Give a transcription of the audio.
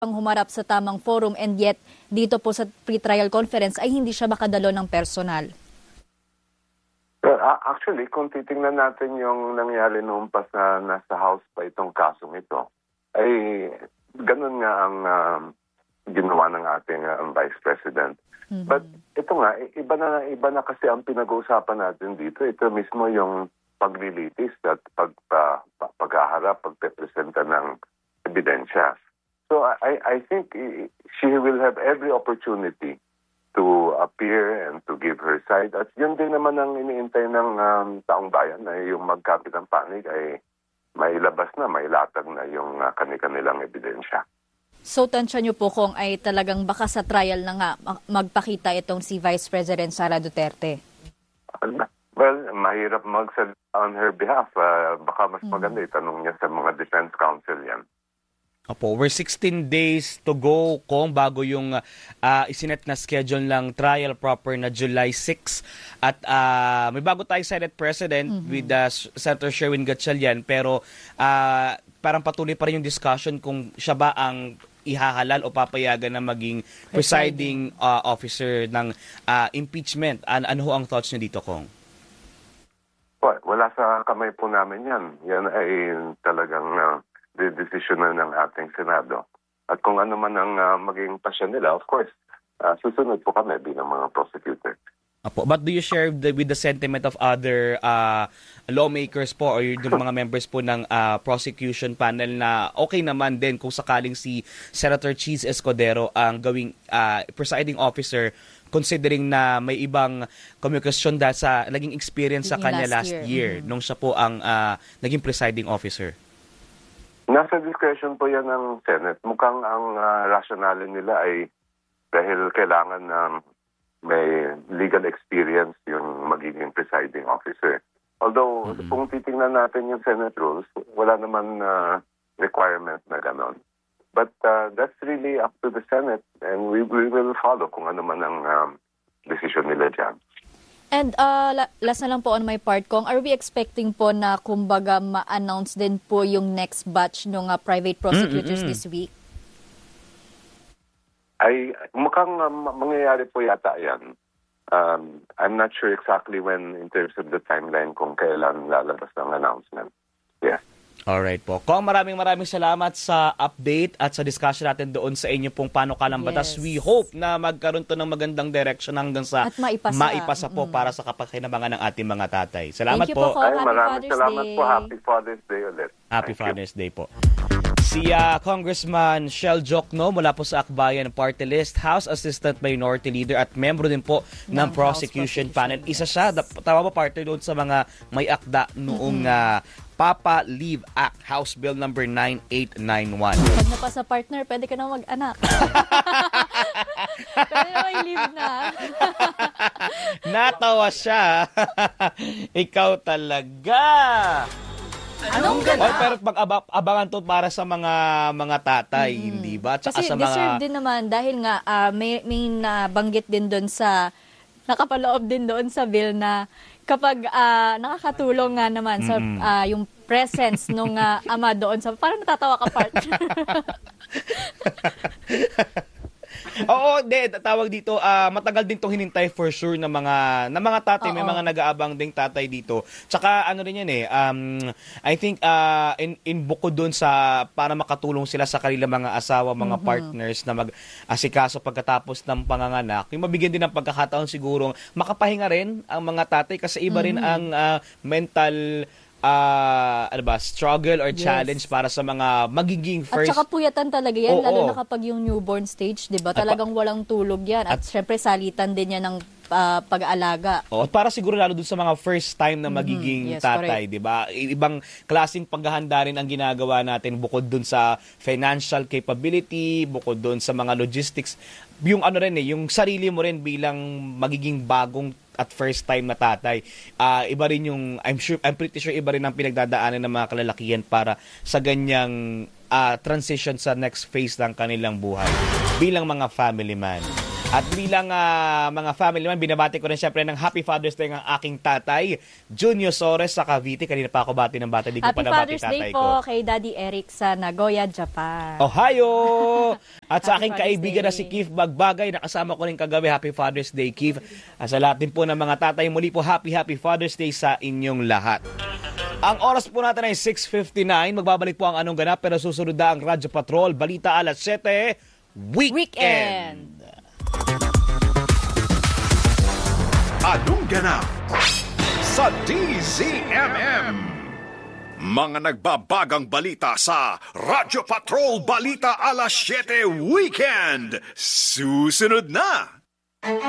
ang humarap sa tamang forum and yet dito po sa pre-trial conference ay hindi siya makadalo ng personal? Well, actually, kung titingnan natin yung nangyari noong pas na nasa House pa itong kasong ito, ay ganun nga ang ginawa ng ating Vice President. But ito nga, iba na kasi ang pinag-uusapan natin dito. Ito mismo yung paglilitis at paghaharap, pagpepresenta ng ebidensya. So I think she will have every opportunity to appear and to give her side. At yun din naman ang iniintay ng taong bayan na yung magkapit ng panig ay mailabas na, mailatag na yung kanilang ebidensya. So tansya niyo po kung ay talagang baka sa trial na nga magpakita itong si Vice President Sara Duterte? Well, mahirap magsalita on her behalf. Baka mas maganda itanong niya sa mga defense counsel yan. Opo, we're 16 days to go kung bago yung isinet na schedule ng trial proper na July 6. At may bago tayong Senate President with Senator Sherwin Gatchalian, pero parang patuloy pa rin yung discussion kung siya ba ang ihahalal o papayagan na maging presiding officer ng impeachment. Ano ho ang thoughts niyo dito, Kong? Well, wala sa kamay po namin yan. Yan ay talagang decision na ng ating Senado. At kung ano man ang maging pasya nila, of course, susunod po kami bilang mga prosecutor. Apo. But do you share with the sentiment of other lawmakers po or yung mga members po ng prosecution panel na okay naman din kung sakaling si Senator Cheese Escudero ang gawing presiding officer considering na may ibang communication dahil sa naging experience sa kanya last year nung siya po ang naging presiding officer? Nasa discretion po yan ng Senate. Mukhang ang rationale nila ay dahil kailangan na may legal experience yung magiging presiding officer. Although, kung titingnan natin yung Senate rules, wala naman requirement na ganon. But that's really up to the Senate and we will follow kung ano man ang decision nila dyan. And last na lang po on my part, Kong, are we expecting po na kumbaga ma-announce din po yung next batch ng private prosecutors this week? Ay mukhang mangyayari po yata yan. I'm not sure exactly when in terms of the timeline kung kailan lalabas ng announcement. Yes. Alright po. Kong, maraming salamat sa update at sa discussion natin doon sa inyo pong panukalang batas. We hope na magkaroon to ng magandang direction hanggang sa maipasa po para sa kapakinabangan ng ating mga tatay. Salamat po. Maraming salamat po. Happy Father's Day ulit. Happy Father's Day po. Si Congressman Shell Jokno mula po sa Akbayan Party List, House Assistant Minority Leader at membro din po ng prosecution panel. Isa siya, tawa ba partner doon sa mga may akda noong Papa Leave Act, House Bill number 9891. Pag na pa sa partner, pwede ka na mag-anak. Pwede na may leave na. Natawa siya. Ikaw talaga. Anong ganda? Pero pag-abangan to para sa mga tatay, hindi ba? Tsaka kasi sa deserve din naman dahil nga may nabanggit din doon sa, nakapaloob din doon sa bill na kapag nakakatulong nga naman sa yung presence nung ama doon sa, parang natatawa ka partner. Oo, tawag dito, matagal din tong hinintay for sure na mga tatay. May mga nag-aabang ding tatay dito. Tsaka ano rin yan I think in bukod doon sa para makatulong sila sa kanilang mga asawa, mga partners na mag-asikaso pagkatapos ng panganganak, yung mabigyan din ng pagkakataon siguro makapahinga rin ang mga tatay kasi iba rin ang mental struggle or challenge para sa mga magiging first. At saka puyatan talaga yan, lalo na kapag yung newborn stage, di ba? Talagang walang tulog yan. At syempre salitan din yan ng pag-aalaga. At para siguro lalo dun sa mga first time na magiging tatay, di ba? Ibang klaseng paghahanda rin ang ginagawa natin bukod dun sa financial capability, bukod dun sa mga logistics. Yung yung sarili mo rin bilang magiging bagong at first time na tatay. Iba rin yung, I'm pretty sure iba rin ang pinagdadaanan ng mga kalalakihan para sa ganyang transition sa next phase ng kanilang buhay bilang mga family man. At bilang mga family man, binabati ko rin syempre ng Happy Father's Day ang aking tatay, Junior Sores sa Cavite. Kanina pa ako bati ng bata, di ko Happy pa nabati Father's tatay Day ko. po kay Daddy Eric sa Nagoya, Japan. Ohio! At sa Happy aking Father's kaibigan na Day. si Keith Bagbagay, nakasama ko rin kagabi. Happy Father's Day, Keith. At sa lahat din po ng mga tatay, muli po Happy Father's Day sa inyong lahat. Ang oras po natin ay 6:59. Magbabalik po ang Anong Ganap, pero susunod na ang Radyo Patrol. Balita alas 7, Weekend. Anong Ganap sa DZMM. Mga nagbabagang balita sa Radyo Patrol Balita alas 7 Weekend. Susunod na!